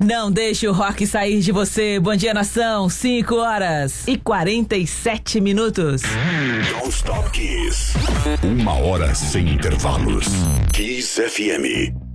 Não deixe o rock sair de você. Bom dia, nação. 5h47. Don't Stop Kiss. 1 hora sem intervalos. Kiss FM.